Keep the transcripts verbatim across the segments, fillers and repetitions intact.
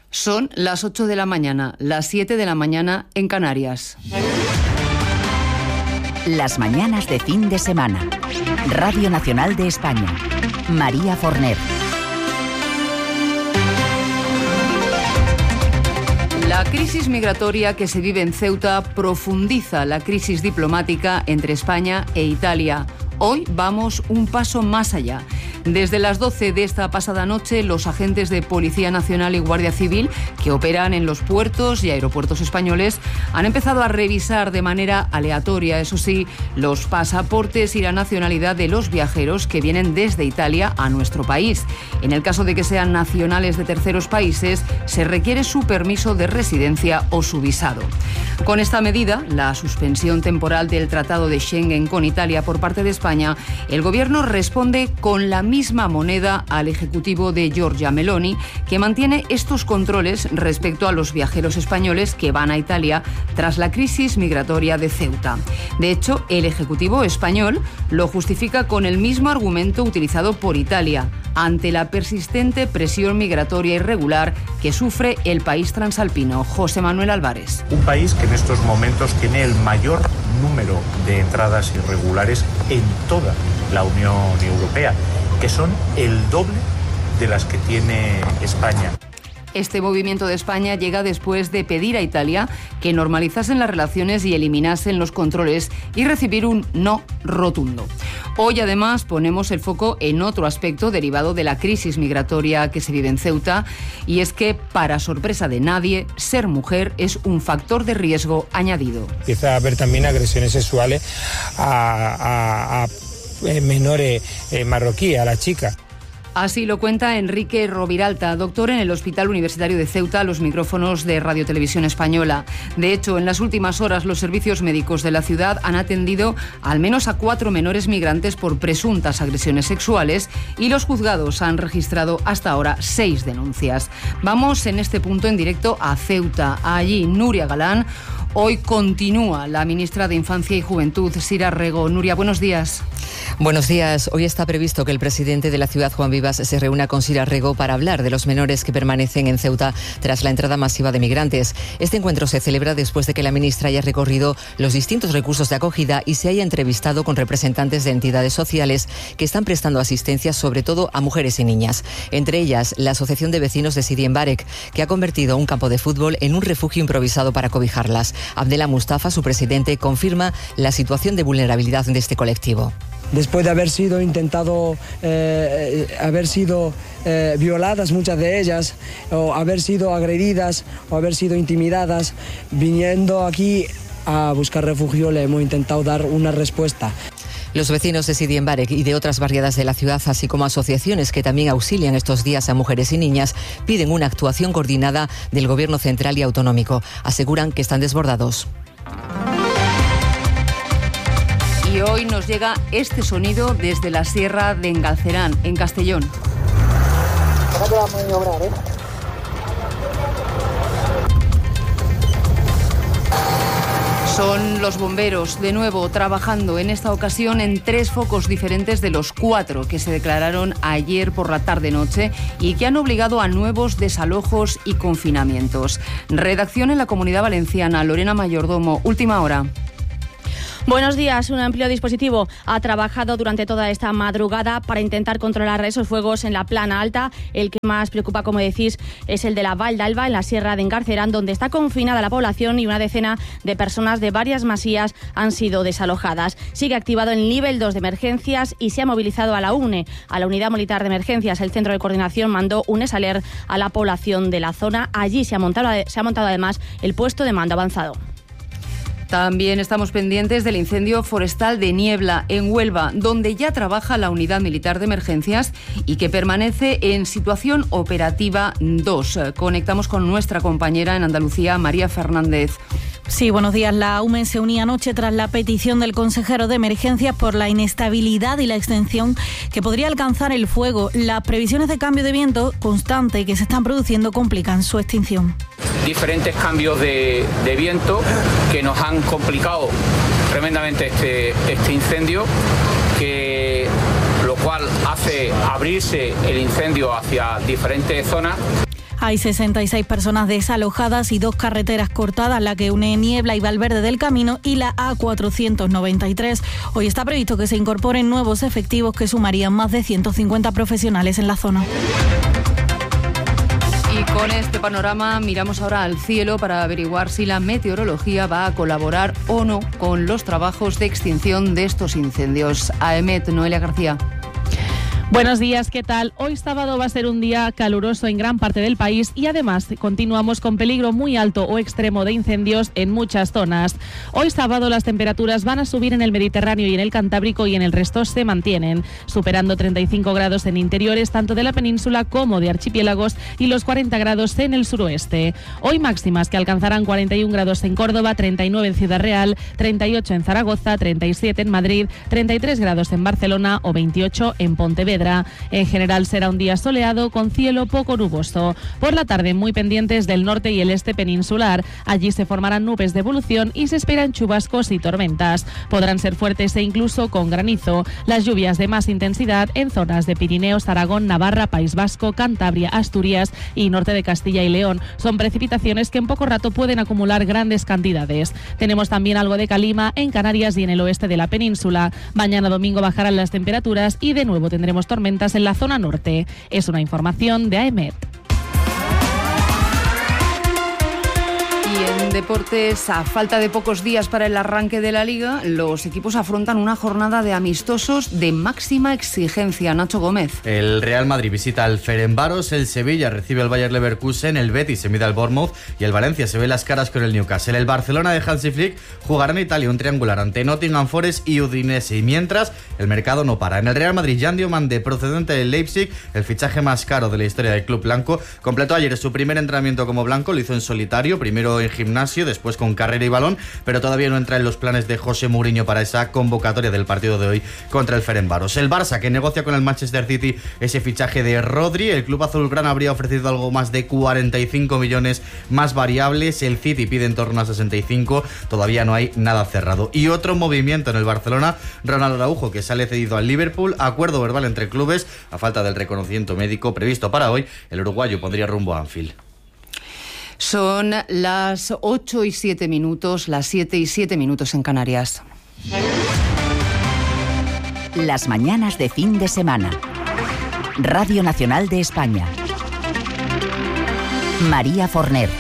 Son las ocho de la mañana, las siete de la mañana en Canarias. Las mañanas de fin de semana. Radio Nacional de España. María Forner. La crisis migratoria que se vive en Ceuta profundiza la crisis diplomática entre España e Italia. Hoy vamos un paso más allá. Desde las doce de esta pasada noche, los agentes de Policía Nacional y Guardia Civil que operan en los puertos y aeropuertos españoles han empezado a revisar de manera aleatoria, eso sí, los pasaportes y la nacionalidad de los viajeros que vienen desde Italia a nuestro país. En el caso de que sean nacionales de terceros países, se requiere su permiso de residencia o su visado. Con esta medida, la suspensión temporal del Tratado de Schengen con Italia por parte de España, el Gobierno responde con la misma moneda al Ejecutivo de Giorgia Meloni, que mantiene estos controles respecto a los viajeros españoles que van a Italia tras la crisis migratoria de Ceuta. De hecho, el Ejecutivo español lo justifica con el mismo argumento utilizado por Italia, ante la persistente presión migratoria irregular que sufre el país transalpino. José Manuel Álvarez. Un país que en estos momentos tiene el mayor número de entradas irregulares en toda la Unión Europea, que son el doble de las que tiene España. Este movimiento de España llega después de pedir a Italia que normalizasen las relaciones y eliminasen los controles y recibir un no rotundo. Hoy, además, ponemos el foco en otro aspecto derivado de la crisis migratoria que se vive en Ceuta, y es que, para sorpresa de nadie, ser mujer es un factor de riesgo añadido. Empieza a haber también agresiones sexuales a, a, a menores eh, marroquíes, a la chica. Así lo cuenta Enrique Roviralta, doctor en el Hospital Universitario de Ceuta, a los micrófonos de Radio Televisión Española. De hecho, en las últimas horas los servicios médicos de la ciudad han atendido al menos a cuatro menores migrantes por presuntas agresiones sexuales y los juzgados han registrado hasta ahora seis denuncias. Vamos en este punto en directo a Ceuta. Allí, Nuria Galán. Hoy continúa la ministra de Infancia y Juventud, Sira Rego. Nuria, buenos días. Buenos días. Hoy está previsto que el presidente de la ciudad, Juan Vivas, se reúna con Sira Rego para hablar de los menores que permanecen en Ceuta tras la entrada masiva de migrantes. Este encuentro se celebra después de que la ministra haya recorrido los distintos recursos de acogida y se haya entrevistado con representantes de entidades sociales que están prestando asistencia sobre todo a mujeres y niñas. Entre ellas, la Asociación de Vecinos de Sidi Mbarek, que ha convertido un campo de fútbol en un refugio improvisado para cobijarlas. Abdela Mustafa, su presidente, confirma la situación de vulnerabilidad de este colectivo. Después de haber sido intentado, eh, haber sido eh, violadas muchas de ellas, o haber sido agredidas, o haber sido intimidadas, viniendo aquí a buscar refugio le hemos intentado dar una respuesta. Los vecinos de Sidi Mbarek y de otras barriadas de la ciudad, así como asociaciones que también auxilian estos días a mujeres y niñas, piden una actuación coordinada del Gobierno central y autonómico. Aseguran que están desbordados. Y hoy nos llega este sonido desde la Sierra de Engalcerán, en Castellón. Son los bomberos, de nuevo, trabajando en esta ocasión en tres focos diferentes de los cuatro que se declararon ayer por la tarde-noche y que han obligado a nuevos desalojos y confinamientos. Redacción en la Comunidad Valenciana, Lorena Mayordomo, última hora. Buenos días. Un amplio dispositivo ha trabajado durante toda esta madrugada para intentar controlar esos fuegos en la Plana Alta. El que más preocupa, como decís, es el de la Val d'Alba, en la Sierra de Engarcerán, donde está confinada la población y una decena de personas de varias masías han sido desalojadas. Sigue activado el nivel dos de emergencias y se ha movilizado a la U N E, a la Unidad Militar de Emergencias. El Centro de Coordinación mandó un ESALER a la población de la zona. Allí se ha montado, se ha montado además el puesto de mando avanzado. También estamos pendientes del incendio forestal de Niebla, en Huelva, donde ya trabaja la Unidad Militar de Emergencias y que permanece en situación operativa dos. Conectamos con nuestra compañera en Andalucía, María Fernández. Sí, buenos días. La U M E se unía anoche tras la petición del consejero de Emergencias por la inestabilidad y la extensión que podría alcanzar el fuego. Las previsiones de cambio de viento constante que se están produciendo complican su extinción. Diferentes cambios de, de viento que nos han complicado tremendamente este, este incendio, que, lo cual hace abrirse el incendio hacia diferentes zonas. Hay sesenta y seis personas desalojadas y dos carreteras cortadas, la que une Niebla y Valverde del Camino y la A cuatrocientos noventa y tres. Hoy está previsto que se incorporen nuevos efectivos que sumarían más de ciento cincuenta profesionales en la zona. Y con este panorama miramos ahora al cielo para averiguar si la meteorología va a colaborar o no con los trabajos de extinción de estos incendios. A E M E T, Noelia García. Buenos días, ¿qué tal? Hoy sábado va a ser un día caluroso en gran parte del país y además continuamos con peligro muy alto o extremo de incendios en muchas zonas. Hoy sábado las temperaturas van a subir en el Mediterráneo y en el Cantábrico y en el resto se mantienen, superando treinta y cinco grados en interiores tanto de la península como de archipiélagos y los cuarenta grados en el suroeste. Hoy máximas que alcanzarán cuarenta y un grados en Córdoba, treinta y nueve en Ciudad Real, treinta y ocho en Zaragoza, treinta y siete en Madrid, treinta y tres grados en Barcelona o veintiocho en Pontevedra. En general será un día soleado con cielo poco nuboso. Por la tarde muy pendientes del norte y el este peninsular. Allí se formarán nubes de evolución y se esperan chubascos y tormentas. Podrán ser fuertes e incluso con granizo. Las lluvias de más intensidad en zonas de Pirineos, Aragón, Navarra, País Vasco, Cantabria, Asturias y norte de Castilla y León. Son precipitaciones que en poco rato pueden acumular grandes cantidades. Tenemos también algo de calima en Canarias y en el oeste de la península. Mañana domingo bajarán las temperaturas y de nuevo tendremos tormentas en la zona norte. Es una información de A E M E T. Y en deportes, a falta de pocos días para el arranque de la Liga, los equipos afrontan una jornada de amistosos de máxima exigencia. Nacho Gómez. El Real Madrid visita al Ferencváros, el Sevilla recibe al Bayer Leverkusen, el Betis se mide al Bournemouth y el Valencia se ve las caras con el Newcastle. El Barcelona de Hansi Flick jugará en Italia un triangular ante Nottingham Forest y Udinese. Y mientras, el mercado no para. En el Real Madrid, Jan Diomande, procedente del Leipzig, el fichaje más caro de la historia del club blanco, completó ayer su primer entrenamiento como blanco, lo hizo en solitario, primero en gimnasio, después con carrera y balón, pero todavía no entra en los planes de José Mourinho para esa convocatoria del partido de hoy contra el Ferencváros. El Barça, que negocia con el Manchester City ese fichaje de Rodri, el club azulgrana habría ofrecido algo más de cuarenta y cinco millones más variables, el City pide en torno a sesenta y cinco, todavía no hay nada cerrado. Y otro movimiento en el Barcelona, Ronald Araujo, que sale cedido al Liverpool, acuerdo verbal entre clubes, a falta del reconocimiento médico previsto para hoy, el uruguayo pondría rumbo a Anfield. Son las ocho y siete minutos, las siete y siete minutos en Canarias. Las mañanas de fin de semana. Radio Nacional de España. María Forner.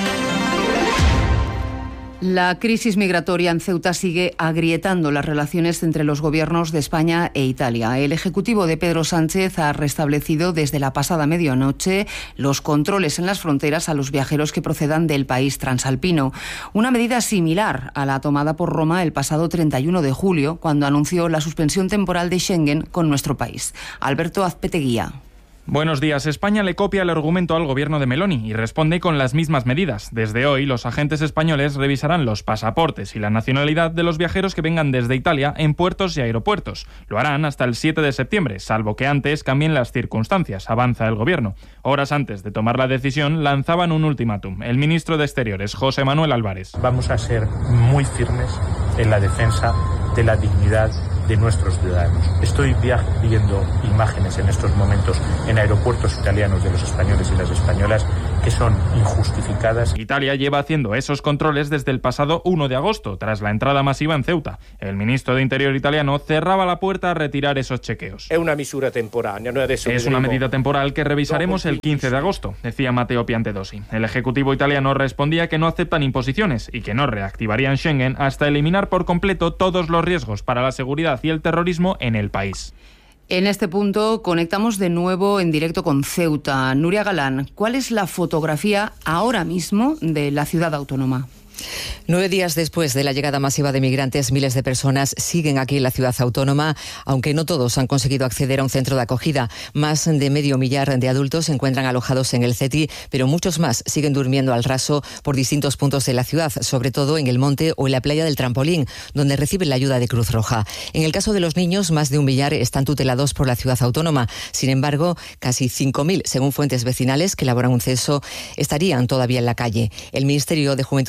La crisis migratoria en Ceuta sigue agrietando las relaciones entre los gobiernos de España e Italia. El Ejecutivo de Pedro Sánchez ha restablecido desde la pasada medianoche los controles en las fronteras a los viajeros que procedan del país transalpino. Una medida similar a la tomada por Roma el pasado treinta y uno de julio, cuando anunció la suspensión temporal de Schengen con nuestro país. Alberto Azpeteguía. Buenos días. España le copia el argumento al gobierno de Meloni y responde con las mismas medidas. Desde hoy, los agentes españoles revisarán los pasaportes y la nacionalidad de los viajeros que vengan desde Italia en puertos y aeropuertos. Lo harán hasta el siete de septiembre, salvo que antes cambien las circunstancias, avanza el gobierno. Horas antes de tomar la decisión, lanzaban un ultimátum. El ministro de Exteriores, José Manuel Álvarez. Vamos a ser muy firmes en la defensa de la dignidad de nuestros ciudadanos. Estoy viendo imágenes en estos momentos en aeropuertos italianos de los españoles y las españolas que son injustificadas. Italia lleva haciendo esos controles desde el pasado uno de agosto, tras la entrada masiva en Ceuta. El ministro de Interior italiano cerraba la puerta a retirar esos chequeos. Es una misura temporanea, no adesso Es una medida temporal que revisaremos el quince de agosto, decía Matteo Piantedosi. El Ejecutivo italiano respondía que no aceptan imposiciones y que no reactivarían Schengen hasta eliminar por completo todos los riesgos para la seguridad y el terrorismo en el país. En este punto conectamos de nuevo en directo con Ceuta. Nuria Galán, ¿cuál es la fotografía ahora mismo de la ciudad autónoma? Nueve días después de la llegada masiva de migrantes, miles de personas siguen aquí en la ciudad autónoma, aunque no todos han conseguido acceder a un centro de acogida. Más de medio millar de adultos se encuentran alojados en el CETI, pero muchos más siguen durmiendo al raso por distintos puntos de la ciudad, sobre todo en el monte o en la playa del Trampolín, donde reciben la ayuda de Cruz Roja. En el caso de los niños, más de un millar están tutelados por la ciudad autónoma. Sin embargo, casi cinco mil, según fuentes vecinales que elaboran un censo, estarían todavía en la calle. El Ministerio de Juventud e Infancia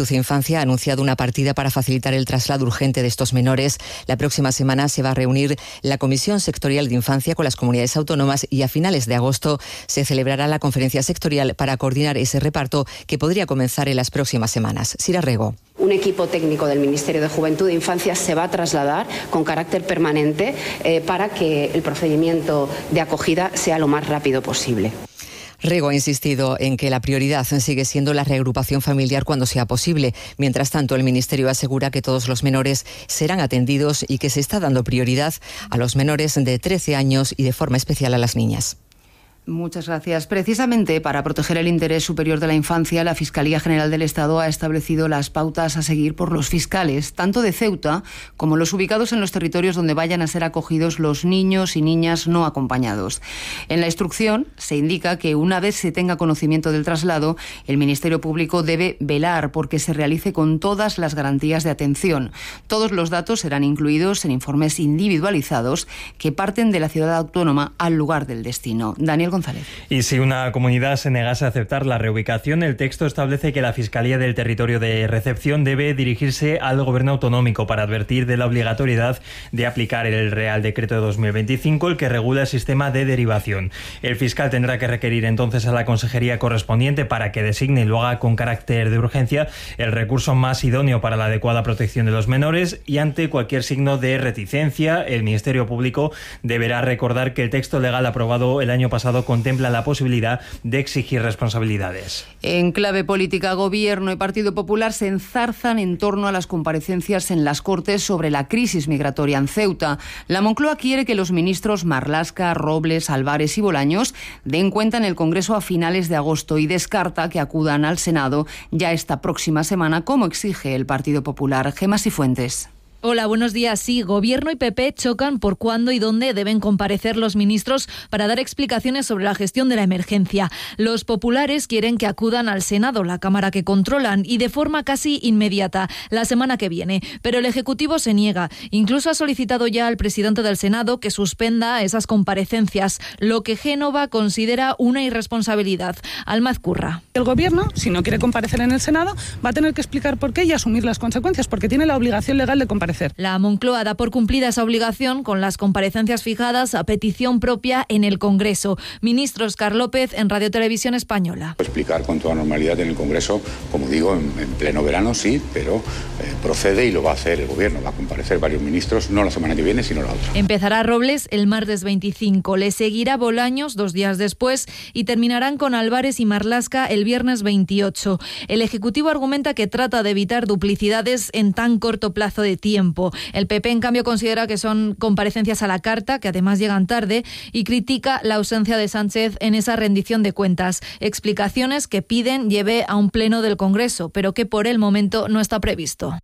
Infancia ha anunciado una partida para facilitar el traslado urgente de estos menores. La próxima semana se va a reunir la Comisión Sectorial de Infancia con las comunidades autónomas y a finales de agosto se celebrará la conferencia sectorial para coordinar ese reparto que podría comenzar en las próximas semanas. Sira Rego. Un equipo técnico del Ministerio de Juventud e Infancia se va a trasladar con carácter permanente eh, para que el procedimiento de acogida sea lo más rápido posible. Rego ha insistido en que la prioridad sigue siendo la reagrupación familiar cuando sea posible. Mientras tanto, el Ministerio asegura que todos los menores serán atendidos y que se está dando prioridad a los menores de trece años y de forma especial a las niñas. Muchas gracias. Precisamente para proteger el interés superior de la infancia, la Fiscalía General del Estado ha establecido las pautas a seguir por los fiscales, tanto de Ceuta como los ubicados en los territorios donde vayan a ser acogidos los niños y niñas no acompañados. En la instrucción se indica que una vez se tenga conocimiento del traslado, el Ministerio Público debe velar porque se realice con todas las garantías de atención. Todos los datos serán incluidos en informes individualizados que parten de la ciudad autónoma al lugar del destino. Daniel González. Y si una comunidad se negase a aceptar la reubicación, el texto establece que la Fiscalía del Territorio de Recepción debe dirigirse al Gobierno autonómico para advertir de la obligatoriedad de aplicar el Real Decreto de dos mil veinticinco, el que regula el sistema de derivación. El fiscal tendrá que requerir entonces a la consejería correspondiente para que designe y lo haga con carácter de urgencia el recurso más idóneo para la adecuada protección de los menores, y ante cualquier signo de reticencia, el Ministerio Público deberá recordar que el texto legal aprobado el año pasado contempla la posibilidad de exigir responsabilidades. En clave política, Gobierno y Partido Popular se enzarzan en torno a las comparecencias en las Cortes sobre la crisis migratoria en Ceuta. La Moncloa quiere que los ministros Marlaska, Robles, Álvarez y Bolaños den cuenta en el Congreso a finales de agosto y descarta que acudan al Senado ya esta próxima semana, como exige el Partido Popular. Gemma Sifuentes. Hola, buenos días. Sí, Gobierno y P P chocan por cuándo y dónde deben comparecer los ministros para dar explicaciones sobre la gestión de la emergencia. Los populares quieren que acudan al Senado, la Cámara que controlan, y de forma casi inmediata, la semana que viene. Pero el Ejecutivo se niega. Incluso ha solicitado ya al presidente del Senado que suspenda esas comparecencias, lo que Génova considera una irresponsabilidad. Alma Ezcurra. El Gobierno, si no quiere comparecer en el Senado, va a tener que explicar por qué y asumir las consecuencias, porque tiene la obligación legal de comparecer. La Moncloa da por cumplida esa obligación con las comparecencias fijadas a petición propia en el Congreso. Ministro Óscar López en Radio Televisión Española. Explicar con toda normalidad en el Congreso, como digo, en, en pleno verano sí, pero eh, procede y lo va a hacer el Gobierno. Va a comparecer varios ministros, no la semana que viene, sino la otra. Empezará Robles el martes veinticinco, le seguirá Bolaños dos días después y terminarán con Álvarez y Marlaska el viernes veintiocho. El Ejecutivo argumenta que trata de evitar duplicidades en tan corto plazo de tiempo. El P P, en cambio, considera que son comparecencias a la carta, que además llegan tarde, y critica la ausencia de Sánchez en esa rendición de cuentas. Explicaciones que piden lleve a un pleno del Congreso, pero que por el momento no está previsto.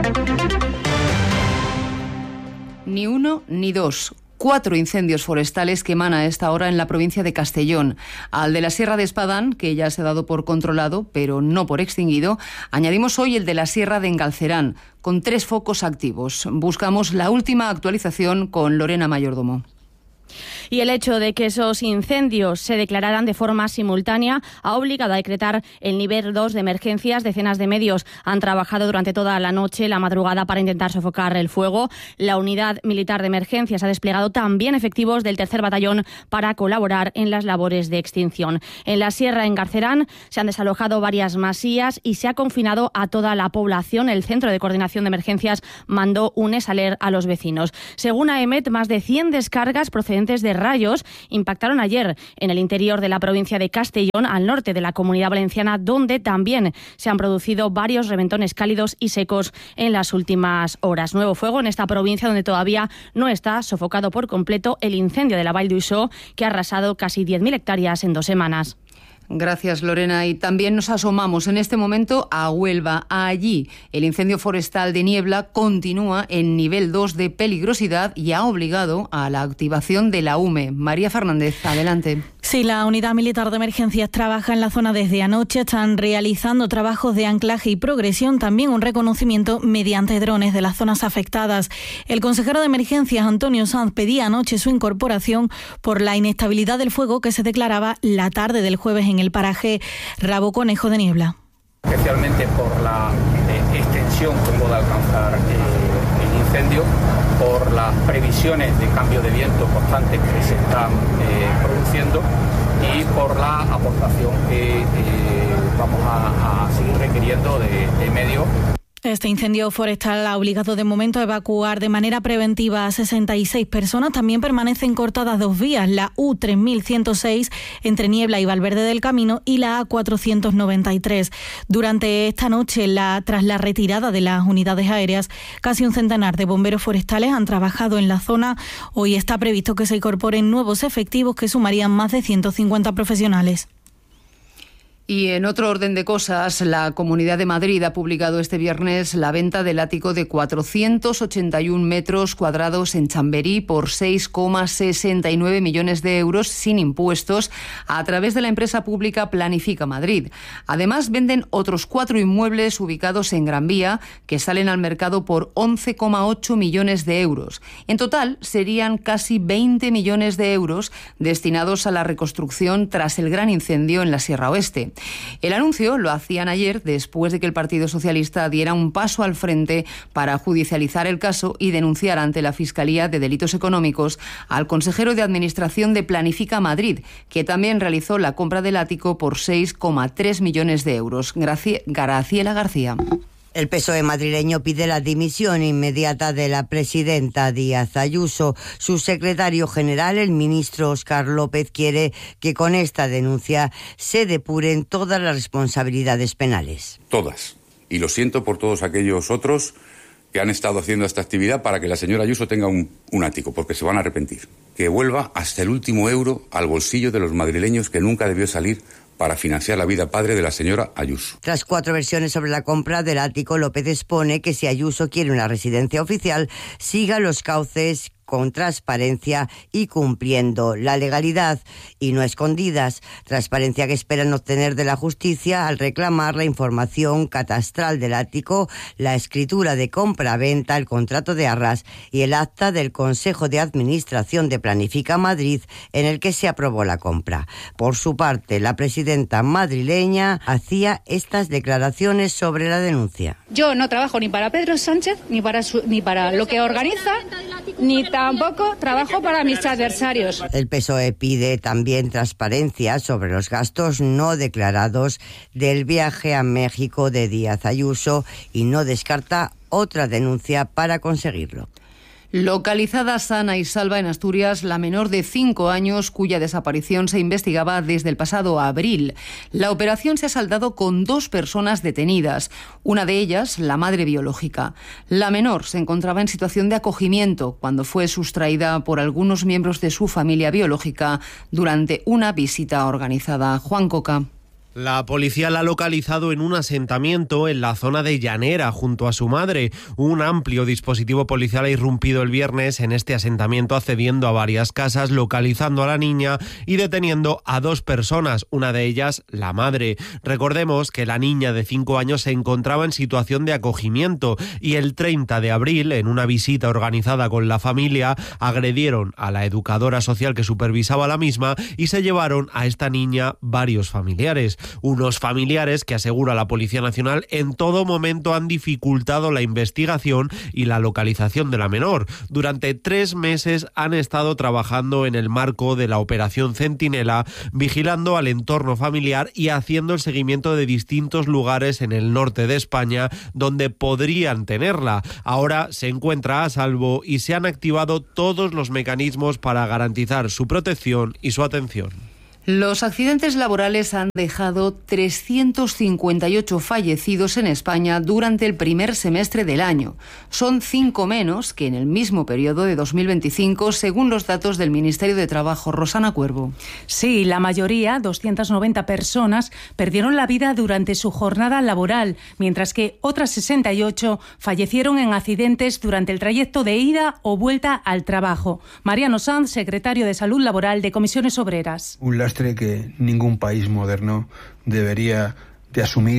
Ni uno ni dos. Cuatro incendios forestales queman a esta hora en la provincia de Castellón. Al de la Sierra de Espadán, que ya se ha dado por controlado, pero no por extinguido, añadimos hoy el de la Sierra de Engalcerán, con tres focos activos. Buscamos la última actualización con Lorena Mayordomo. Y el hecho de que esos incendios se declararan de forma simultánea ha obligado a decretar el nivel dos de emergencias. Decenas de medios han trabajado durante toda la noche, la madrugada, para intentar sofocar el fuego. La unidad militar de emergencias ha desplegado también efectivos del tercer batallón para colaborar en las labores de extinción. En la Sierra, en Garcerán, se han desalojado varias masías y se ha confinado a toda la población. El Centro de Coordinación de Emergencias mandó un esaler a los vecinos. Según A E M E T, más de cien descargas procedentes de rayos impactaron ayer en el interior de la provincia de Castellón, al norte de la Comunidad Valenciana, donde también se han producido varios reventones cálidos y secos en las últimas horas. Nuevo fuego en esta provincia, donde todavía no está sofocado por completo el incendio de la Vall d'Uixó, que ha arrasado casi diez mil hectáreas en dos semanas. Gracias, Lorena. Y también nos asomamos en este momento a Huelva. Allí el incendio forestal de Niebla continúa en nivel dos de peligrosidad y ha obligado a la activación de la U M E. María Fernández, adelante. Sí, la Unidad Militar de Emergencias trabaja en la zona desde anoche. Están realizando trabajos de anclaje y progresión, también un reconocimiento mediante drones de las zonas afectadas. El consejero de Emergencias, Antonio Sanz, pedía anoche su incorporación por la inestabilidad del fuego que se declaraba la tarde del jueves en el paraje Rabo Conejo de Niebla. Especialmente por la eh, extensión que pueda alcanzar eh, el incendio, por las previsiones de cambio de viento constantes que se están eh, produciendo y por la aportación que eh, vamos a, a seguir requiriendo de, de medios. Este incendio forestal ha obligado de momento a evacuar de manera preventiva a sesenta y seis personas. También permanecen cortadas dos vías, la U tres mil ciento seis entre Niebla y Valverde del Camino y la A cuatrocientos noventa y tres. Durante esta noche, la, tras la retirada de las unidades aéreas, casi un centenar de bomberos forestales han trabajado en la zona. Hoy está previsto que se incorporen nuevos efectivos que sumarían más de ciento cincuenta profesionales. Y en otro orden de cosas, la Comunidad de Madrid ha publicado este viernes la venta del ático de cuatrocientos ochenta y un metros cuadrados en Chamberí por seis coma sesenta y nueve millones de euros sin impuestos a través de la empresa pública Planifica Madrid. Además, venden otros cuatro inmuebles ubicados en Gran Vía que salen al mercado por once coma ocho millones de euros. En total, serían casi veinte millones de euros destinados a la reconstrucción tras el gran incendio en la Sierra Oeste. El anuncio lo hacían ayer después de que el Partido Socialista diera un paso al frente para judicializar el caso y denunciar ante la Fiscalía de Delitos Económicos al consejero de Administración de Planifica Madrid, que también realizó la compra del ático por seis coma tres millones de euros. Graci- Graciela García. El P S O E madrileño pide la dimisión inmediata de la presidenta Díaz Ayuso. Su secretario general, el ministro Óscar López, quiere que con esta denuncia se depuren todas las responsabilidades penales. Todas. Y lo siento por todos aquellos otros que han estado haciendo esta actividad para que la señora Ayuso tenga un, un ático, porque se van a arrepentir. Que vuelva hasta el último euro al bolsillo de los madrileños, que nunca debió salir para financiar la vida padre de la señora Ayuso. Tras cuatro versiones sobre la compra del ático, López expone que si Ayuso quiere una residencia oficial, siga los cauces con transparencia y cumpliendo la legalidad y no escondidas. Transparencia que esperan obtener de la justicia al reclamar la información catastral del ático, la escritura de compra-venta, el contrato de arras y el acta del Consejo de Administración de Planifica Madrid en el que se aprobó la compra. Por su parte, la presidenta madrileña hacía estas declaraciones sobre la denuncia. Yo no trabajo ni para Pedro Sánchez, ni para, su, ni para lo que organiza, ni tampoco trabajo para mis adversarios. El P S O E pide también transparencia sobre los gastos no declarados del viaje a México de Díaz Ayuso y no descarta otra denuncia para conseguirlo. Localizada sana y salva en Asturias, la menor de cinco años cuya desaparición se investigaba desde el pasado abril. La operación se ha saldado con dos personas detenidas, una de ellas la madre biológica. La menor se encontraba en situación de acogimiento cuando fue sustraída por algunos miembros de su familia biológica durante una visita organizada. Juan Coca. La policía la ha localizado en un asentamiento en la zona de Llanera, junto a su madre. Un amplio dispositivo policial ha irrumpido el viernes en este asentamiento, accediendo a varias casas, localizando a la niña y deteniendo a dos personas, una de ellas la madre. Recordemos que la niña de cinco años se encontraba en situación de acogimiento y el treinta de abril, en una visita organizada con la familia, agredieron a la educadora social que supervisaba la misma y se llevaron a esta niña varios familiares. Unos familiares que, asegura la Policía Nacional, en todo momento han dificultado la investigación y la localización de la menor. Durante tres meses han estado trabajando en el marco de la Operación Centinela, vigilando al entorno familiar y haciendo el seguimiento de distintos lugares en el norte de España donde podrían tenerla. Ahora se encuentra a salvo y se han activado todos los mecanismos para garantizar su protección y su atención. Los accidentes laborales han dejado trescientos cincuenta y ocho fallecidos en España durante el primer semestre del año. Son cinco menos que en el mismo periodo de dos mil veinticinco, según los datos del Ministerio de Trabajo. Rosana Cuervo. Sí, la mayoría, doscientas noventa personas, perdieron la vida durante su jornada laboral, mientras que otras sesenta y ocho fallecieron en accidentes durante el trayecto de ida o vuelta al trabajo. Mariano Sanz, secretario de Salud Laboral de Comisiones Obreras. Un lastre que ningún país moderno debería de asumir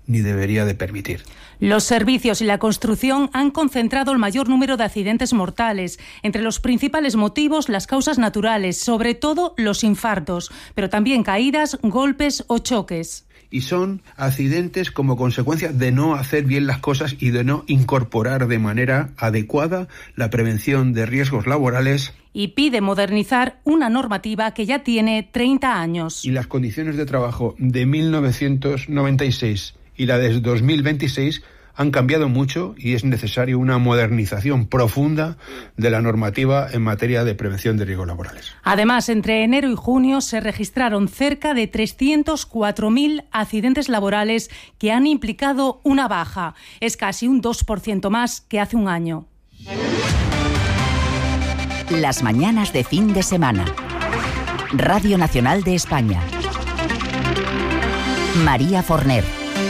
ni debería de permitir. Los servicios y la construcción han concentrado el mayor número de accidentes mortales. Entre los principales motivos, las causas naturales, sobre todo los infartos, pero también caídas, golpes o choques. Y son accidentes como consecuencia de no hacer bien las cosas y de no incorporar de manera adecuada la prevención de riesgos laborales. Y pide modernizar una normativa que ya tiene treinta años. Y las condiciones de trabajo de mil novecientos noventa y seis y la de dos mil veintiséis han cambiado mucho y es necesaria una modernización profunda de la normativa en materia de prevención de riesgos laborales. Además, entre enero y junio se registraron cerca de trescientos cuatro mil accidentes laborales que han implicado una baja. Es casi un dos por ciento más que hace un año. Las mañanas de fin de semana. Radio Nacional de España. María Forner.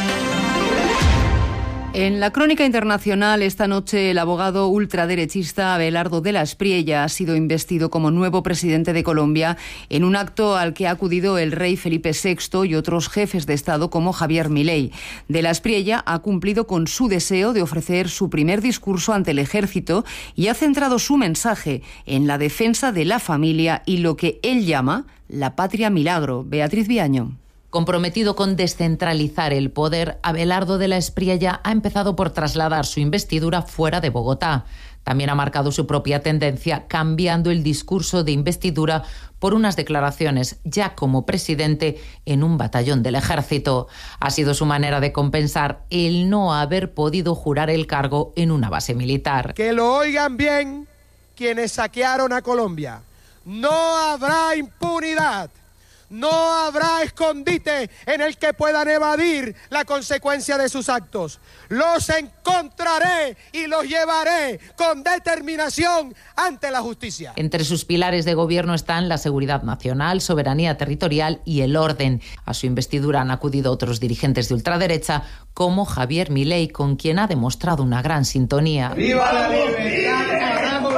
En la crónica internacional, esta noche el abogado ultraderechista Abelardo de la Espriella ha sido investido como nuevo presidente de Colombia en un acto al que ha acudido el rey Felipe sexto y otros jefes de Estado como Javier Milei. De la Espriella ha cumplido con su deseo de ofrecer su primer discurso ante el ejército y ha centrado su mensaje en la defensa de la familia y lo que él llama la patria milagro. Beatriz Viaño. Comprometido con descentralizar el poder, Abelardo de la Espriella ha empezado por trasladar su investidura fuera de Bogotá. También ha marcado su propia tendencia, cambiando el discurso de investidura por unas declaraciones ya como presidente en un batallón del ejército. Ha sido su manera de compensar el no haber podido jurar el cargo en una base militar. Que lo oigan bien quienes saquearon a Colombia. No habrá impunidad. No habrá escondite en el que puedan evadir la consecuencia de sus actos. Los encontraré y los llevaré con determinación ante la justicia. Entre sus pilares de gobierno están la seguridad nacional, soberanía territorial y el orden. A su investidura han acudido otros dirigentes de ultraderecha, como Javier Milei, con quien ha demostrado una gran sintonía. ¡Viva la libertad!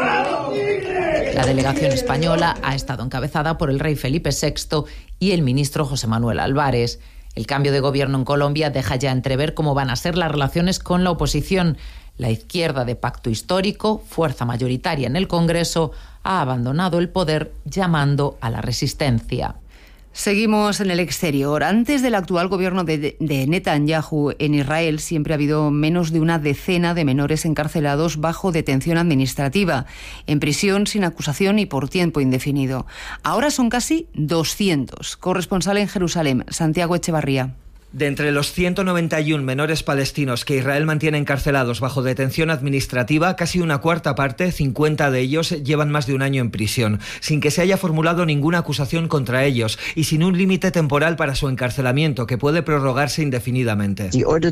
La delegación española ha estado encabezada por el rey Felipe sexto y el ministro José Manuel Álvarez. El cambio de gobierno en Colombia deja ya entrever cómo van a ser las relaciones con la oposición. La izquierda de pacto histórico, fuerza mayoritaria en el Congreso, ha abandonado el poder llamando a la resistencia. Seguimos en el exterior. Antes del actual gobierno de, de Netanyahu en Israel siempre ha habido menos de una decena de menores encarcelados bajo detención administrativa, en prisión sin acusación y por tiempo indefinido. Ahora son casi doscientos. Corresponsal en Jerusalén, Santiago Echevarría. De entre los ciento noventa y uno menores palestinos que Israel mantiene encarcelados bajo detención administrativa, casi una cuarta parte, cincuenta de ellos, llevan más de un año en prisión, sin que se haya formulado ninguna acusación contra ellos y sin un límite temporal para su encarcelamiento, que puede prorrogarse indefinidamente.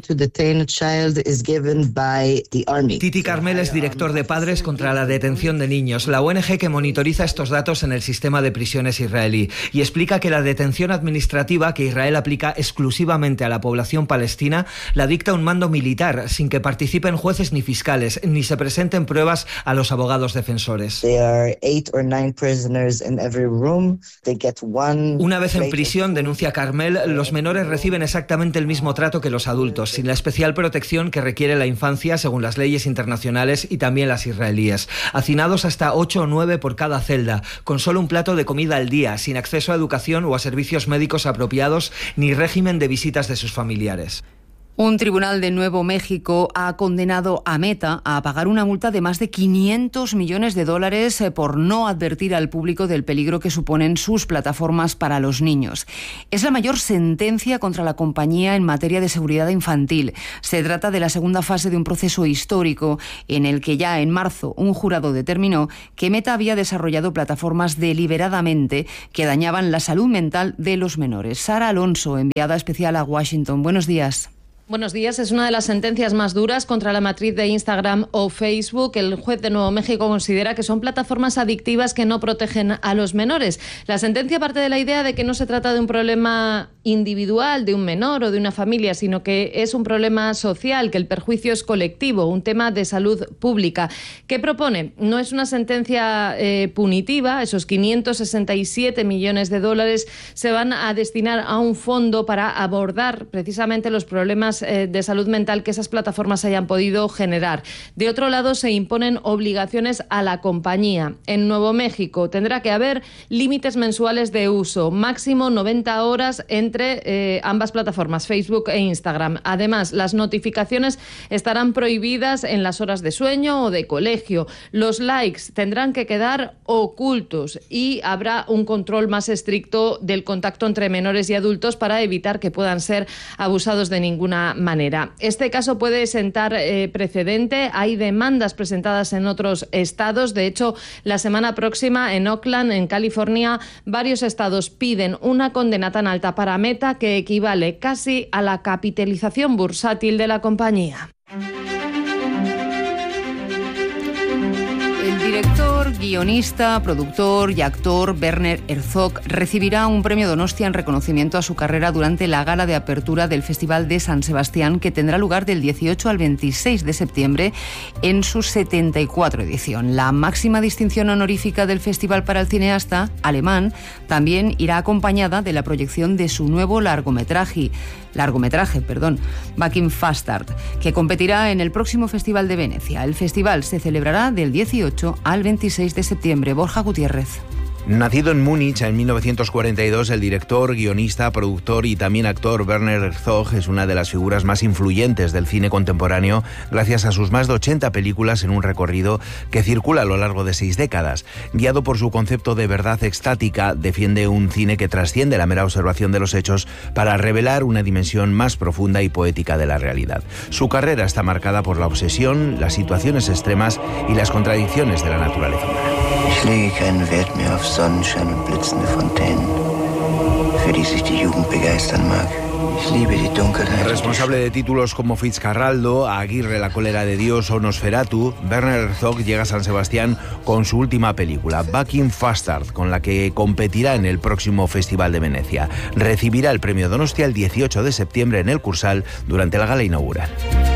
Titi Carmel es director de Padres contra la Detención de Niños, la O N G que monitoriza estos datos en el sistema de prisiones israelí, y explica que la detención administrativa que Israel aplica exclusivamente a la población palestina la dicta un mando militar, sin que participen jueces ni fiscales, ni se presenten pruebas a los abogados defensores. Una vez en prisión, denuncia Carmel, los menores reciben exactamente el mismo trato que los adultos, sin la especial protección que requiere la infancia según las leyes internacionales y también las israelíes. Hacinados hasta ocho o nueve por cada celda, con solo un plato de comida al día, sin acceso a educación o a servicios médicos apropiados, ni régimen de visitas de sus familiares. Un tribunal de Nuevo México ha condenado a Meta a pagar una multa de más de quinientos millones de dólares por no advertir al público del peligro que suponen sus plataformas para los niños. Es la mayor sentencia contra la compañía en materia de seguridad infantil. Se trata de la segunda fase de un proceso histórico en el que ya en marzo un jurado determinó que Meta había desarrollado plataformas deliberadamente que dañaban la salud mental de los menores. Sara Alonso, enviada especial a Washington. Buenos días. Buenos días. Es una de las sentencias más duras contra la matriz de Instagram o Facebook. El juez de Nuevo México considera que son plataformas adictivas que no protegen a los menores. La sentencia parte de la idea de que no se trata de un problema individual de un menor o de una familia, sino que es un problema social, que el perjuicio es colectivo, un tema de salud pública. ¿Qué propone? No es una sentencia eh, punitiva, esos quinientos sesenta y siete millones de dólares se van a destinar a un fondo para abordar precisamente los problemas eh, de salud mental que esas plataformas hayan podido generar. De otro lado, se imponen obligaciones a la compañía. En Nuevo México tendrá que haber límites mensuales de uso, máximo noventa horas entre eh, ambas plataformas, Facebook e Instagram. Además, las notificaciones estarán prohibidas en las horas de sueño o de colegio. Los likes tendrán que quedar ocultos y habrá un control más estricto del contacto entre menores y adultos para evitar que puedan ser abusados de ninguna manera. Este caso puede sentar eh, precedente. Hay demandas presentadas en otros estados. De hecho, la semana próxima en Oakland, en California, varios estados piden una condena tan alta para Meta que equivale casi a la capitalización bursátil de la compañía. El director, guionista, productor y actor Werner Herzog recibirá un premio Donostia en reconocimiento a su carrera durante la gala de apertura del Festival de San Sebastián, que tendrá lugar del dieciocho al veintiséis de septiembre en su setenta y cuatro edición. La máxima distinción honorífica del festival para el cineasta alemán también irá acompañada de la proyección de su nuevo largometraje, largometraje, perdón, Baking Fastard, que competirá en el próximo Festival de Venecia. El festival se celebrará del dieciocho al veintiséis de septiembre. Borja Gutiérrez. Nacido en Múnich en mil novecientos cuarenta y dos, el director, guionista, productor y también actor Werner Herzog es una de las figuras más influyentes del cine contemporáneo gracias a sus más de ochenta películas en un recorrido que circula a lo largo de seis décadas. Guiado por su concepto de verdad extática, defiende un cine que trasciende la mera observación de los hechos para revelar una dimensión más profunda y poética de la realidad. Su carrera está marcada por la obsesión, las situaciones extremas y las contradicciones de la naturaleza humana. Ich lege keinen Wert mehr auf Sonnenschein und blitzende Fontänen, für die sich die Jugend begeistern mag. Ich liebe die Dunkelheit. Responsable de títulos como Fitzcarraldo, Aguirre, La cólera de Dios o Nosferatu, Werner Herzog llega a San Sebastián con su última película, Baking Fastard, con la que competirá en el próximo Festival de Venecia. Recibirá el premio Donostia el dieciocho de septiembre en el Cursal durante la gala inaugural.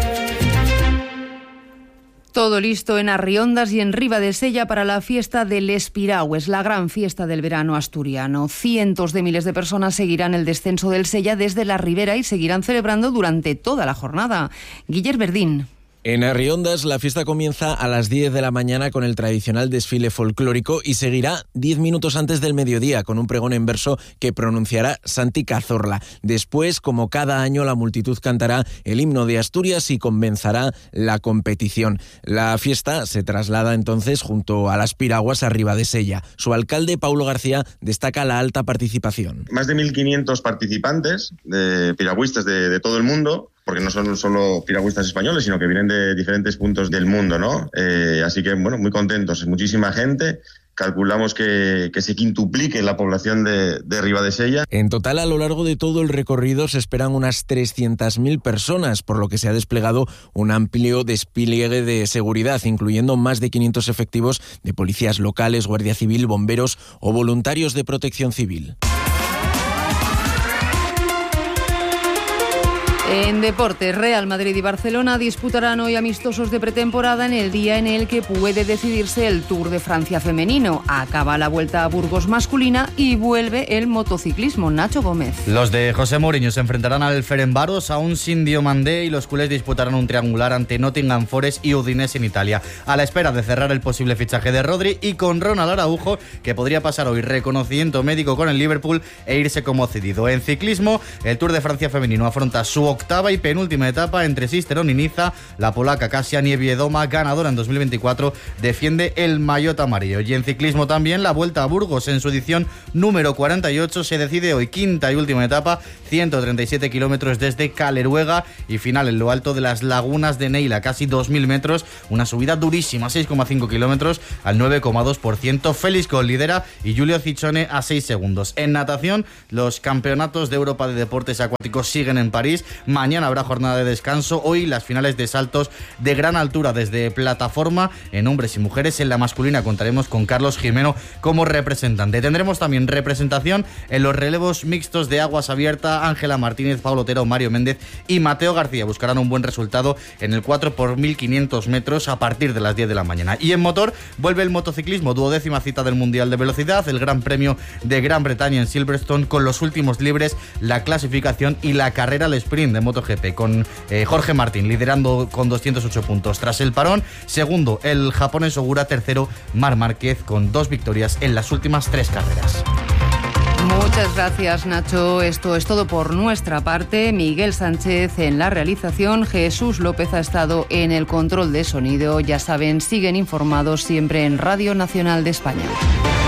Todo listo en Arriondas y en Ribadesella para la fiesta del Les Piragües, la gran fiesta del verano asturiano. Cientos de miles de personas seguirán el descenso del Sella desde la Ribera y seguirán celebrando durante toda la jornada. Guiller Verdín. En Arriondas la fiesta comienza a las diez de la mañana con el tradicional desfile folclórico y seguirá diez minutos antes del mediodía con un pregón en verso que pronunciará Santi Cazorla. Después, como cada año, la multitud cantará el himno de Asturias y comenzará la competición. La fiesta se traslada entonces junto a las piraguas a Ribadesella. Su alcalde, Paulo García, destaca la alta participación. Más de mil quinientos participantes, de piragüistas de, de todo el mundo, porque no son solo piragüistas españoles, sino que vienen de diferentes puntos del mundo, ¿no? Eh, así que, bueno, muy contentos. Muchísima gente. Calculamos que, que se quintuplique la población de, de Ribadesella. En total, a lo largo de todo el recorrido se esperan unas trescientas mil personas, por lo que se ha desplegado un amplio despliegue de seguridad, incluyendo más de quinientos efectivos de policías locales, Guardia Civil, bomberos o voluntarios de protección civil. En deportes, Real Madrid y Barcelona disputarán hoy amistosos de pretemporada en el día en el que puede decidirse el Tour de Francia femenino. Acaba la Vuelta a Burgos masculina y vuelve el motociclismo. Nacho Gómez. Los de José Mourinho se enfrentarán al Ferencváros, aún sin Diomandé, y los culés disputarán un triangular ante Nottingham Forest y Udinese en Italia, a la espera de cerrar el posible fichaje de Rodri y con Ronald Araujo, que podría pasar hoy reconocimiento médico con el Liverpool e irse como cedido. En ciclismo, el Tour de Francia femenino afronta su octava y penúltima etapa entre Sisteron y Niza. La polaca Kasia Niewiadoma, ganadora en dos mil veinticuatro, defiende el maillot amarillo. Y en ciclismo también, la Vuelta a Burgos en su edición número cuarenta y ocho se decide hoy, quinta y última etapa, ciento treinta y siete kilómetros desde Caleruega y final en lo alto de las lagunas de Neila, casi dos mil metros, una subida durísima, seis coma cinco kilómetros al nueve coma dos por ciento. Félix Col lidera y Giulio Ciccone a seis segundos. En natación, los campeonatos de Europa de deportes acuáticos siguen en París. Mañana habrá jornada de descanso. Hoy las finales de saltos de gran altura desde plataforma en hombres y mujeres. En la masculina contaremos con Carlos Jimeno como representante. Tendremos también representación en los relevos mixtos de aguas abiertas. Ángela Martínez, Pablo Otero, Mario Méndez y Mateo García buscarán un buen resultado en el cuatro por mil quinientos metros a partir de las diez de la mañana. Y en motor vuelve el motociclismo, duodécima cita del Mundial de Velocidad, el Gran Premio de Gran Bretaña en Silverstone, con los últimos libres, la clasificación y la carrera al sprint de MotoGP, con eh, Jorge Martín liderando con doscientos ocho puntos tras el parón. Segundo, el japonés Ogura. Tercero, Marc Márquez, con dos victorias en las últimas tres carreras. Muchas gracias, Nacho. Esto es todo por nuestra parte. Miguel Sánchez en la realización. Jesús López ha estado en el control de sonido. Ya saben, siguen informados siempre en Radio Nacional de España.